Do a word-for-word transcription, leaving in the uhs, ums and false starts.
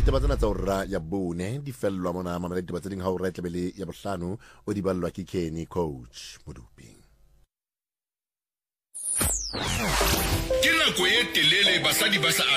ditaba tsena tsa hora ya bone di fellwa mona mamela ditaba tse ding ha o re tlebele ya bohlano o di ballwa ke Kenny Coach Modupi. Ke nako e telele basadi ba sa